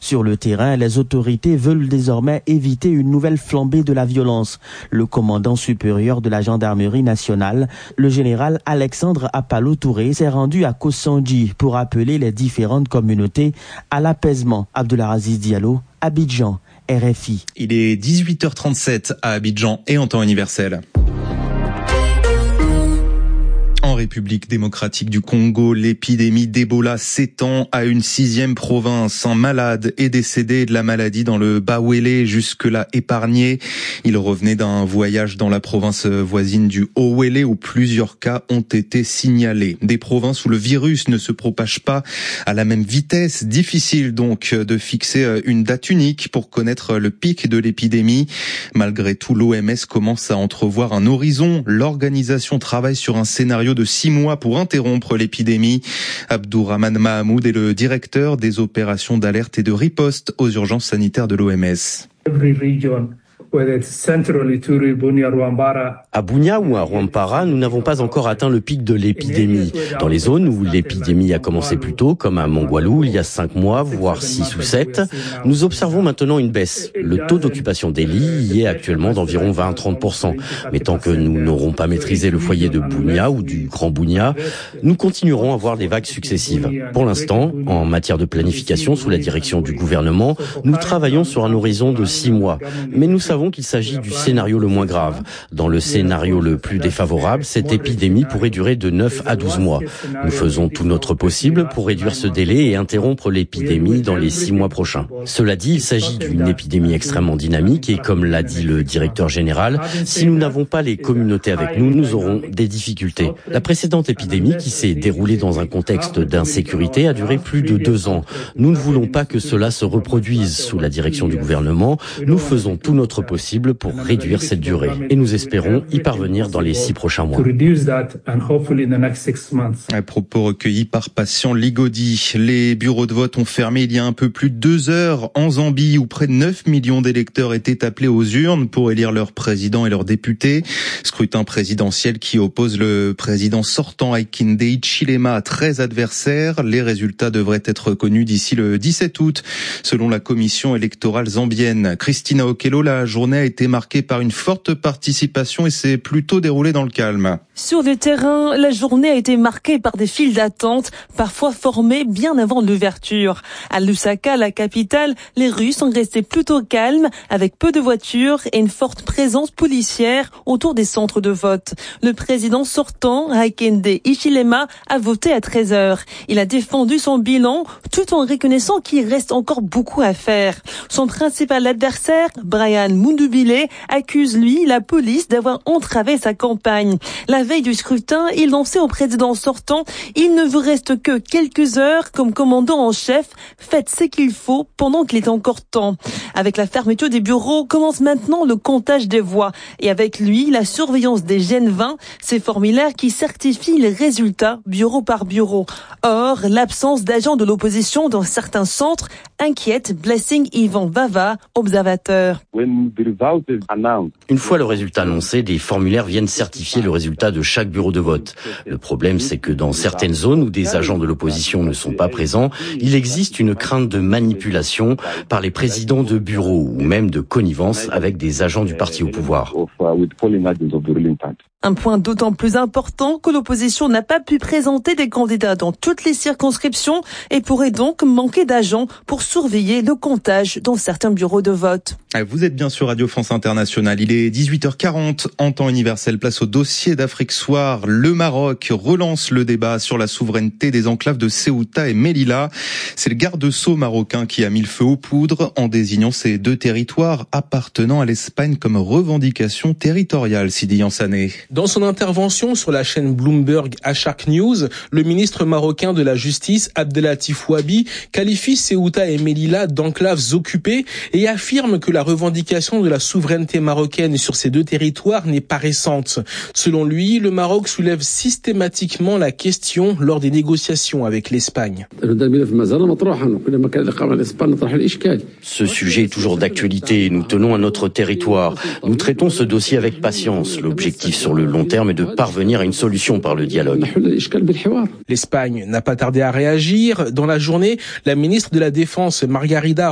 Sur le terrain, les autorités veulent désormais éviter une nouvelle flambée de la violence. Le commandant supérieur de la gendarmerie nationale, le général Alexandre Apalo Touré, s'est rendu à Kosandji pour appeler les différentes communautés à l'apaisement. Abdelaziz Diallo, Abidjan, RFI. Il est 18h37 à Abidjan et en temps universel. En République démocratique du Congo, l'épidémie d'Ebola s'étend à une 6e province. Un malade est décédé de la maladie dans le Bawele, jusque-là épargné. Il revenait d'un voyage dans la province voisine du Haut-Wele où plusieurs cas ont été signalés. Des provinces où le virus ne se propage pas à la même vitesse. Difficile donc de fixer une date unique pour connaître le pic de l'épidémie. Malgré tout, l'OMS commence à entrevoir un horizon. L'organisation travaille sur un scénario de 6 mois pour interrompre l'épidémie. Abdourahmane Mahamoud est le directeur des opérations d'alerte et de riposte aux urgences sanitaires de l'OMS. À Bunia ou à Rwampara, nous n'avons pas encore atteint le pic de l'épidémie. Dans les zones où l'épidémie a commencé plus tôt, comme à Mongwalu il y a 5 mois, voire 6 ou 7, nous observons maintenant une baisse. Le taux d'occupation des lits y est actuellement d'environ 20-30%. Mais tant que nous n'aurons pas maîtrisé le foyer de Bunia ou du Grand Bunia, nous continuerons à voir des vagues successives. Pour l'instant, en matière de planification sous la direction du gouvernement, nous travaillons sur un horizon de 6 mois. Mais nous savons qu'il s'agit du scénario le moins grave. Dans le scénario le plus défavorable, cette épidémie pourrait durer de 9 à 12 mois. Nous faisons tout notre possible pour réduire ce délai et interrompre l'épidémie dans les 6 mois prochains. Cela dit, il s'agit d'une épidémie extrêmement dynamique et comme l'a dit le directeur général, si nous n'avons pas les communautés avec nous, nous aurons des difficultés. La précédente épidémie, qui s'est déroulée dans un contexte d'insécurité, a duré plus de 2 ans. Nous ne voulons pas que cela se reproduise sous la direction du gouvernement. Nous faisons tout notre possible pour réduire cette durée. Et nous espérons y parvenir dans les 6 prochains mois. Un propos recueilli par Patient Ligodi. Les bureaux de vote ont fermé il y a un peu plus de 2 heures en Zambie où près de 9 millions d'électeurs étaient appelés aux urnes pour élire leur président et leurs députés. Scrutin présidentiel qui oppose le président sortant Hakainde Hichilema à 13 adversaires. Les résultats devraient être connus d'ici le 17 août, selon la commission électorale zambienne. Christina Okello, la journée a été marquée par une forte participation et s'est plutôt déroulée dans le calme. Sur le terrain, la journée a été marquée par des files d'attente, parfois formées bien avant l'ouverture. À Lusaka, la capitale, les rues sont restées plutôt calmes, avec peu de voitures et une forte présence policière autour des centres de vote. Le président sortant, Hakainde Hichilema, a voté à 13h. Il a défendu son bilan tout en reconnaissant qu'il reste encore beaucoup à faire. Son principal adversaire, Brian Mundubile, accuse lui la police d'avoir entravé sa campagne. La veille du scrutin, il lançait au président sortant « Il ne vous reste que quelques heures comme commandant en chef. Faites ce qu'il faut pendant qu'il est encore temps. » Avec la fermeture des bureaux, commence maintenant le comptage des voix. Et avec lui, la surveillance des Gen 20, ces formulaires qui certifient les résultats bureau par bureau. Or, l'absence d'agents de l'opposition dans certains centres inquiète Blessing Ivan Vava, observateur. Une fois le résultat annoncé, des formulaires viennent certifier le résultat de chaque bureau de vote. Le problème, c'est que dans certaines zones où des agents de l'opposition ne sont pas présents, il existe une crainte de manipulation par les présidents de bureaux ou même de connivence avec des agents du parti au pouvoir. Un point d'autant plus important que l'opposition n'a pas pu présenter des candidats dans toutes les circonscriptions et pourrait donc manquer d'agents pour surveiller le comptage dans certains bureaux de vote. Vous êtes bien sur Radio France Internationale. Il est 18h40 en temps universel. Place au dossier d'Afrique Soir. Le Maroc relance le débat sur la souveraineté des enclaves de Ceuta et Melilla. C'est le garde-sceau marocain qui a mis le feu aux poudres en désignant ces 2 territoires appartenant à l'Espagne comme revendication territoriale. Sidi Yansané. Dans son intervention sur la chaîne Bloomberg à Shark News, le ministre marocain de la Justice, Abdelatif Ouabi, qualifie Ceuta et Melilla d'enclaves occupées et affirme que la revendication de la souveraineté marocaine sur ces 2 territoires n'est pas récente. Selon lui, le Maroc soulève systématiquement la question lors des négociations avec l'Espagne. Ce sujet est toujours d'actualité. Nous tenons à notre territoire. Nous traitons ce dossier avec patience. L'objectif sur le long terme est de parvenir à une solution par le dialogue. L'Espagne n'a pas tardé à réagir. Dans la journée, la ministre de la Défense, Margarida